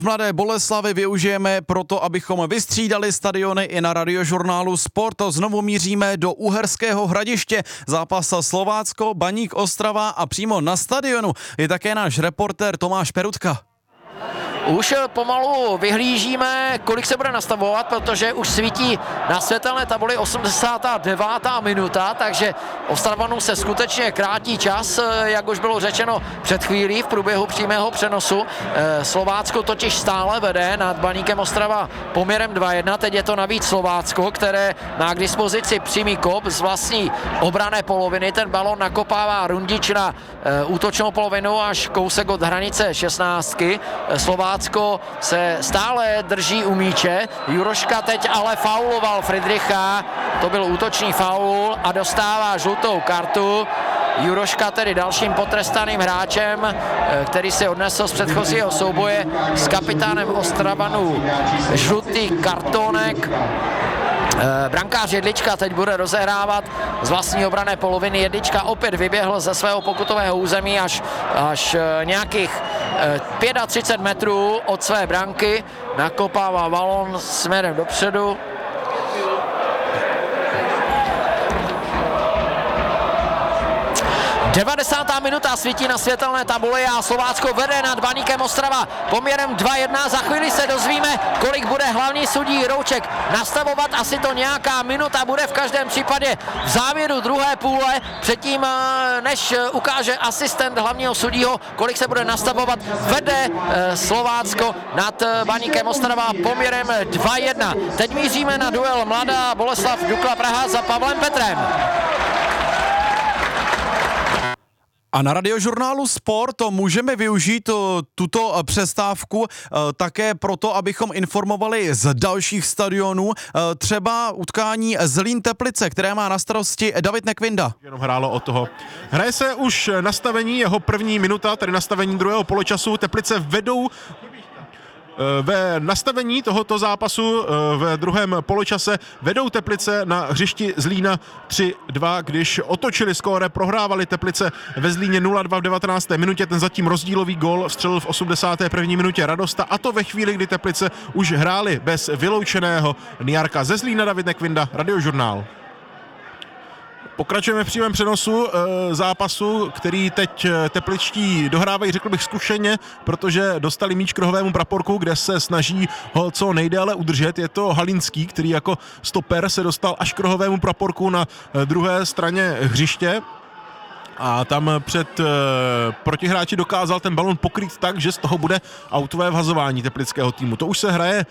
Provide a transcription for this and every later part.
V Mladé Boleslavi využijeme proto, abychom vystřídali stadiony i na Radiožurnálu Sport. Znovu míříme do Uherského Hradiště. Zápas Slovácko, Baník Ostrava a přímo na stadionu je také náš reportér Tomáš Perutka. Už pomalu vyhlížíme, kolik se bude nastavovat, protože už svítí na světelné tabuli 89. minuta, takže Ostravanům se skutečně krátí čas, jak už bylo řečeno před chvílí v průběhu přímého přenosu. Slovácko totiž stále vede nad Baníkem Ostrava poměrem 2-1, teď je to navíc Slovácko, které má k dispozici přímý kop z vlastní obranné poloviny. Ten balon nakopává Rundič na útočnou polovinu až kousek od hranice 16. Slovácko se stále drží u míče. Juroška teď ale fauloval Friedricha, to byl útočný faul a dostává žlutou kartu. Juroška tedy dalším potrestaným hráčem, který si odnesl z předchozího souboje s kapitánem Ostravanů žlutý kartonek. Brankář Jedlička teď bude rozehrávat z vlastní obranné poloviny. Jedlička opět vyběhl ze svého pokutového území až nějakých 35 metrů od své branky. Nakopává balon směrem dopředu. Devadesátá minuta svítí na světelné tabuli a Slovácko vede nad Baníkem Ostrava poměrem 2-1. Za chvíli se dozvíme, kolik bude hlavní sudí Rouček nastavovat. Asi to nějaká minuta bude v každém případě v závěru druhé půle. Předtím, než ukáže asistent hlavního sudího, kolik se bude nastavovat, vede Slovácko nad Baníkem Ostrava poměrem 2-1. Teď míříme na duel Mladá Boleslav Dukla Praha za Pavlem Petrem. A na Radiožurnálu Sport můžeme využít tuto přestávku také proto, abychom informovali z dalších stadionů, třeba utkání Zlín-Teplice, které má na starosti David Nekvinda. Jenom hrálo o toho. Hraje se už nastavení, jeho první minuta, tedy nastavení druhého poločasu. Teplice vedou ve nastavení tohoto zápasu ve druhém poločase vedou Teplice na hřišti Zlína 3-2, když otočili skóre, prohrávali Teplice ve Zlíně 0-2 v 19. minutě, ten zatím rozdílový gól vstřelil v 81. minutě Radosta, a to ve chvíli, kdy Teplice už hráli bez vyloučeného Niarka. Ze Zlína David Nekvinda, Radiožurnál. Pokračujeme v přímém přenosu zápasu, který teď tepličtí dohrávají, řekl bych, zkušeně, protože dostali míč k rohovému praporku, kde se snaží ho co nejdéle udržet. Je to Halinský, který jako stoper se dostal až k rohovému praporku na druhé straně hřiště. A tam před protihráči dokázal ten balon pokrýt tak, že z toho bude autové vhazování teplického týmu. To už se hraje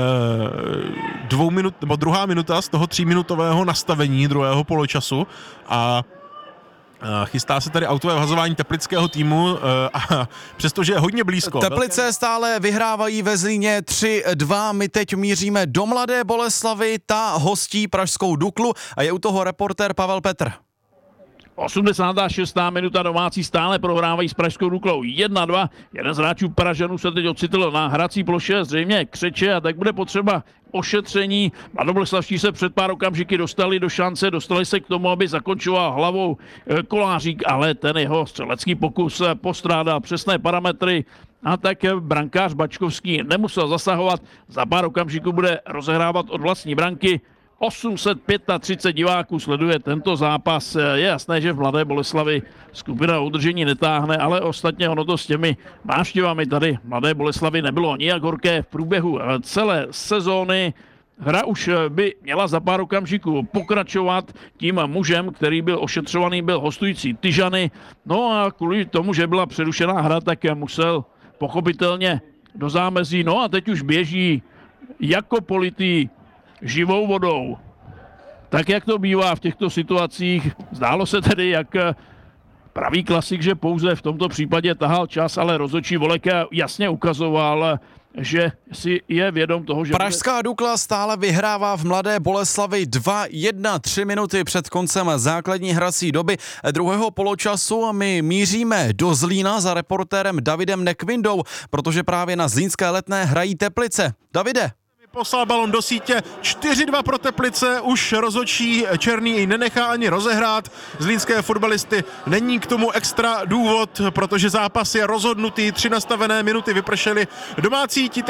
druhá minuta z toho 3minutového nastavení druhého poločasu a chystá se tady autové vhazování teplického týmu a přestože je hodně blízko. Teplice stále vyhrávají ve Zlíně 3-2. My teď míříme do Mladé Boleslavy, ta hostí pražskou Duklu a je u toho reportér Pavel Petr. 86. minuta, domácí stále prohrávají s pražskou Duklou 1-2. Jeden z hráčů Pražanů se teď ocitl na hrací ploše, zřejmě křeče, a tak bude potřeba ošetření. Mladoboleslavští se před pár okamžiky dostali do šance, dostali se k tomu, aby zakončoval hlavou Kolářík, ale ten jeho střelecký pokus postrádá přesné parametry a tak brankář Bačkovský nemusel zasahovat. Za pár okamžiků bude rozehrávat od vlastní branky. 835 diváků sleduje tento zápas. Je jasné, že v Mladé Boleslavi skupina udržení netáhne, ale ostatně ono to s těmi návštěvami tady Mladé Boleslavy nebylo nijak horké v průběhu celé sezóny. Hra už by měla za pár okamžiků pokračovat. Tím mužem, který byl ošetřovaný, byl hostující Tyžany. No a kvůli tomu, že byla přerušená hra, tak musel pochopitelně do zámezí. No a teď už běží jako politý živou vodou. Tak, jak to bývá v těchto situacích, zdálo se tedy, jak pravý klasik, že pouze v tomto případě tahal čas, ale rozhodčí Volek jasně ukazoval, že si je vědom toho, že... Pražská Dukla stále vyhrává v Mladé Boleslavi 2-1, 3 minuty před koncem základní hrací doby druhého poločasu a my míříme do Zlína za reportérem Davidem Nekvindou, protože právě na zlínské Letné hrají Teplice. Davide. Poslal balon do sítě, 4-2 pro Teplice, už rozhodčí Černý ji nenechá ani rozehrát. Zlínské fotbalisty není k tomu extra důvod, protože zápas je rozhodnutý, 3 nastavené minuty vypršely. Domácí